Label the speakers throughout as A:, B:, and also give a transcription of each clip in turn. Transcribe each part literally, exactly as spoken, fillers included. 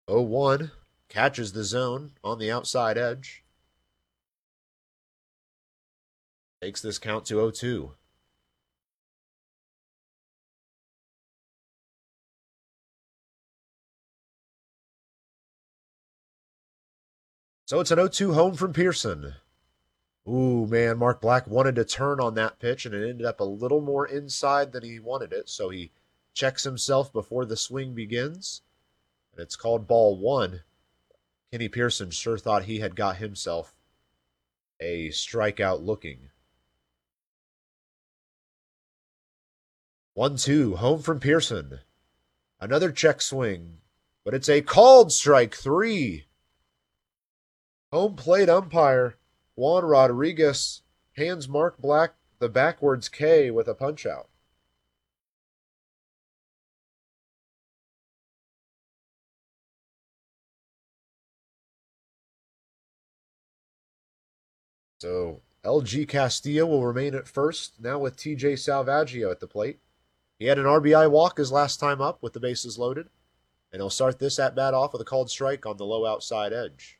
A: oh one catches the zone on the outside edge. Takes this count to oh two. So it's an oh two home from Pearson. Ooh, man, Mark Black wanted to turn on that pitch, and it ended up a little more inside than he wanted it. So he checks himself before the swing begins, and it's called ball one. Kenny Pearson sure thought he had got himself a strikeout looking. one two, home from Pearson. Another check swing, but it's a called strike three. Home plate umpire Juan Rodriguez hands Mark Black the backwards K with a punchout. So L G Castillo will remain at first, now with T J Salvaggio at the plate. He had an R B I walk his last time up with the bases loaded, and he'll start this at bat off with a called strike on the low outside edge.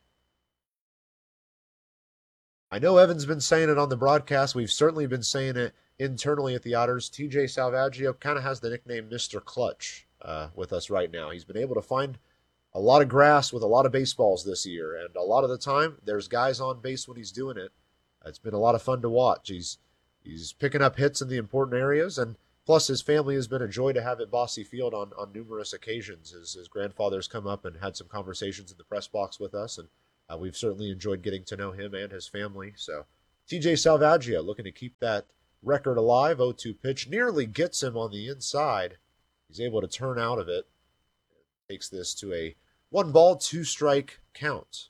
A: I know Evan's been saying it on the broadcast. We've certainly been saying it internally at the Otters. T J Salvaggio kind of has the nickname Mister Clutch uh, with us right now. He's been able to find a lot of grass with a lot of baseballs this year, and a lot of the time there's guys on base when he's doing it. It's been a lot of fun to watch. He's he's picking up hits in the important areas, and plus his family has been a joy to have at Bosse Field on, on numerous occasions. His, his grandfather's come up and had some conversations in the press box with us, and uh, we've certainly enjoyed getting to know him and his family. So T J Salvaggio looking to keep that record alive. oh two pitch nearly gets him on the inside. He's able to turn out of it. Takes this to a one ball, two strike count.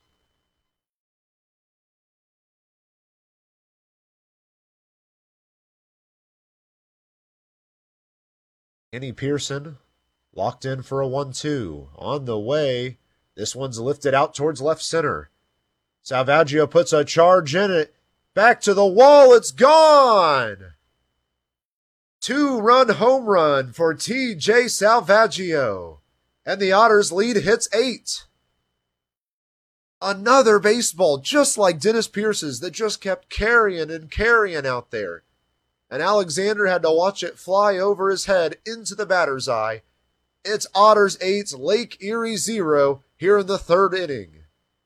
A: Kenny Pearson locked in for a one two. On the way, this one's lifted out towards left center. Salvaggio puts a charge in it. Back to the wall, it's gone! Two-run home run for T J Salvaggio. And the Otters lead hits eight. Another baseball just like Dennis Pierce's that just kept carrying and carrying out there. And Alexander had to watch it fly over his head into the batter's eye. It's Otters eight, Lake Erie zero here in the third inning.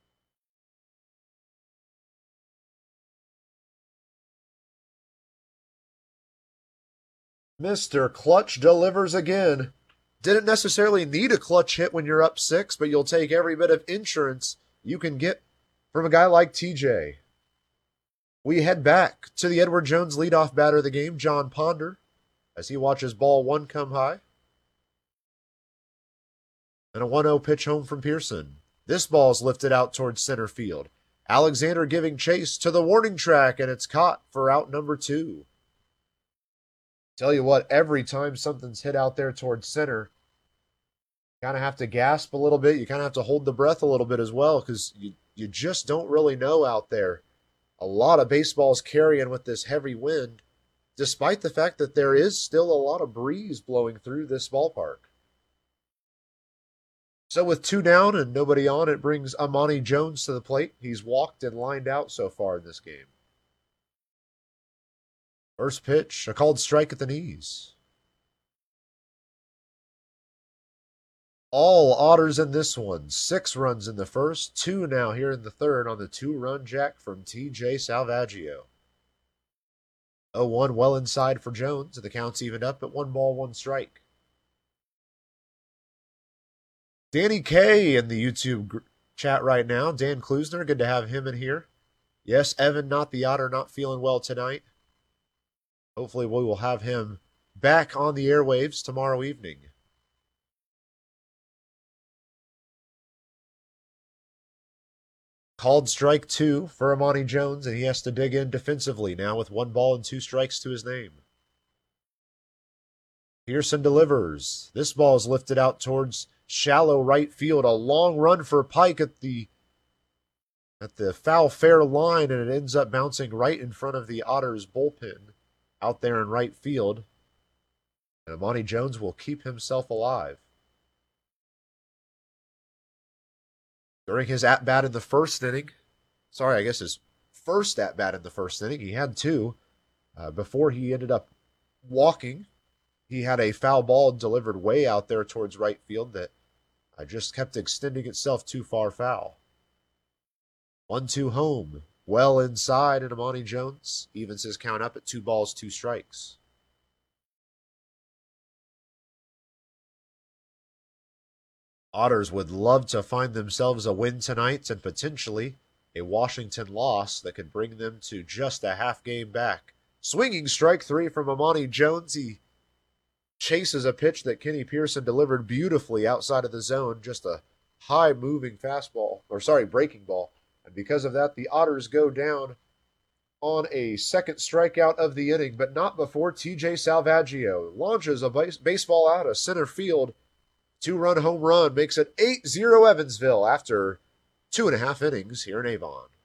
A: Mister Clutch delivers again. Didn't necessarily need a clutch hit when you're up six, but you'll take every bit of insurance you can get from a guy like T J. We head back to the Edward Jones leadoff batter of the game, John Ponder, as he watches ball one come high. And a one oh pitch home from Pearson. This ball's lifted out towards center field. Alexander giving chase to the warning track, and it's caught for out number two. Tell you what, every time something's hit out there towards center, you kind of have to gasp a little bit. You kind of have to hold the breath a little bit as well, because you, you just don't really know out there. A lot of baseballs carrying with this heavy wind, despite the fact that there is still a lot of breeze blowing through this ballpark. So with two down and nobody on, it brings Amani Jones to the plate. He's walked and lined out so far in this game. First pitch, a called strike at the knees. All Otters in this one. Six runs in the first, two now here in the third on the two-run jack from T J Salvaggio. oh one well inside for Jones. The count's evened up at one ball, one strike. Danny K in the YouTube chat right now. Dan Klusner, good to have him in here. Yes, Evan, not the Otter, not feeling well tonight. Hopefully we will have him back on the airwaves tomorrow evening. Called strike two for Amani Jones, and he has to dig in defensively now with one ball and two strikes to his name. Pearson delivers. This ball is lifted out towards shallow right field. A long run for Pike at the at the foul fair line, and it ends up bouncing right in front of the Otters bullpen out there in right field. And Amani Jones will keep himself alive. During his at-bat in the first inning, sorry, I guess his first at-bat in the first inning, he had two, uh, before he ended up walking. He had a foul ball delivered way out there towards right field that uh, just kept extending itself too far foul. one two home, well inside, and Amani Jones evens his count up at two balls, two strikes. Otters would love to find themselves a win tonight and potentially a Washington loss that could bring them to just a half game back. Swinging strike three from Amani Jones. He chases a pitch that Kenny Pearson delivered beautifully outside of the zone. Just a high moving fastball, or sorry, breaking ball. And because of that, the Otters go down on a second strikeout of the inning, but not before T J Salvaggio launches a base- baseball out of center field. Two-run home run makes it eight zero Evansville after two and a half innings here in Avon.